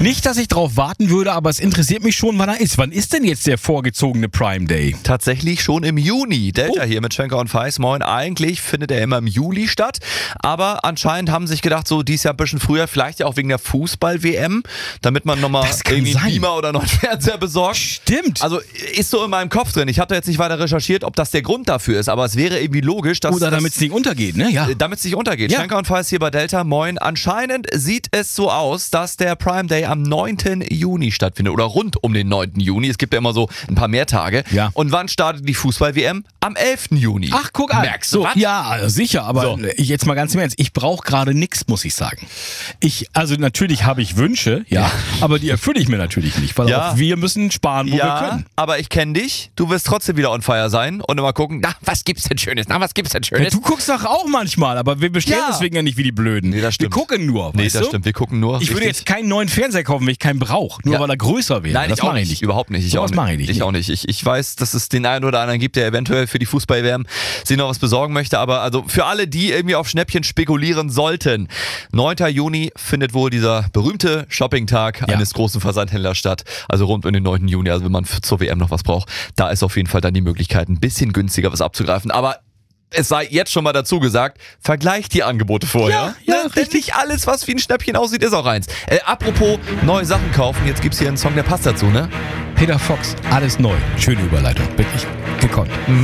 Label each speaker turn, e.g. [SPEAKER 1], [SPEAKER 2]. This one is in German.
[SPEAKER 1] Nicht, dass ich drauf warten würde, aber es interessiert mich schon, wann er ist. Wann ist denn jetzt der vorgezogene Prime Day?
[SPEAKER 2] Tatsächlich schon im Juni. Delta hier mit Schenker und Feis. Moin. Eigentlich findet er immer im Juli statt. Aber anscheinend haben sich gedacht, so dies Jahr ein bisschen früher, vielleicht ja auch wegen der Fußball-WM, damit man nochmal irgendwie einen Beamer oder noch einen Fernseher besorgt.
[SPEAKER 1] Stimmt.
[SPEAKER 2] Also ist so in meinem Kopf drin. Ich habe da jetzt nicht weiter recherchiert, ob das der Grund dafür ist, aber es wäre irgendwie logisch, dass...
[SPEAKER 1] Oder damit es nicht untergeht, ne? Ja.
[SPEAKER 2] Damit es nicht untergeht.
[SPEAKER 1] Ja.
[SPEAKER 2] Schenker und Feis hier bei Delta. Moin. Anscheinend sieht es so aus, dass der Prime Day am 9. Juni stattfindet. Oder rund um den 9. Juni. Es gibt ja immer so ein paar mehr Tage.
[SPEAKER 1] Ja.
[SPEAKER 2] Und wann startet die Fußball-WM? Am 11. Juni.
[SPEAKER 1] Ach, guck an.
[SPEAKER 2] Merkst du
[SPEAKER 1] so,
[SPEAKER 2] was?
[SPEAKER 1] ja, sicher, aber
[SPEAKER 2] So.
[SPEAKER 1] jetzt mal ganz im Ernst, ich brauche gerade nichts, muss ich sagen. Also natürlich habe ich Wünsche, ja, aber die erfülle ich mir natürlich nicht, weil
[SPEAKER 2] Ja.
[SPEAKER 1] auch wir müssen sparen, wo wir können.
[SPEAKER 2] aber ich kenne dich. Du wirst trotzdem wieder on fire sein und immer gucken, na, was gibt's denn Schönes? Na, was gibt's denn
[SPEAKER 1] Ja,
[SPEAKER 2] Schönes?
[SPEAKER 1] du guckst doch auch manchmal, aber wir bestellen
[SPEAKER 2] Ja.
[SPEAKER 1] deswegen ja nicht wie die Blöden.
[SPEAKER 2] Nee, das stimmt.
[SPEAKER 1] Wir gucken nur,
[SPEAKER 2] Nee,
[SPEAKER 1] weißt
[SPEAKER 2] das
[SPEAKER 1] du?
[SPEAKER 2] stimmt. Wir gucken nur.
[SPEAKER 1] Ich würde
[SPEAKER 2] richtig.
[SPEAKER 1] jetzt keinen neuen Fernseher kaufen, wenn ich keinen brauche, nur
[SPEAKER 2] Ja.
[SPEAKER 1] weil er größer wäre.
[SPEAKER 2] Nein,
[SPEAKER 1] das
[SPEAKER 2] ich auch
[SPEAKER 1] mache
[SPEAKER 2] nicht. Überhaupt nicht. Ich
[SPEAKER 1] Sowas
[SPEAKER 2] auch nicht.
[SPEAKER 1] mache ich nicht.
[SPEAKER 2] Ich auch nicht. Ich weiß, dass es den einen oder anderen gibt, der eventuell für die Fußball-WM sich noch was besorgen möchte. Aber also für alle, die irgendwie auf Schnäppchen spekulieren sollten, 9. Juni findet wohl dieser berühmte Shopping-Tag eines großen Versandhändlers statt. Also rund um den 9. Juni. Also wenn man zur WM noch was braucht, da ist auf jeden Fall dann die Möglichkeit, ein bisschen günstiger was abzugreifen. Aber es sei jetzt schon mal dazu gesagt, vergleicht die Angebote vorher.
[SPEAKER 1] Ja,
[SPEAKER 2] Ne? Denn nicht alles, was wie ein Schnäppchen aussieht, ist auch eins. Apropos neue Sachen kaufen, jetzt gibt's hier einen Song, der passt dazu, ne?
[SPEAKER 1] Peter Fox, alles neu. Schöne Überleitung, wirklich gekonnt.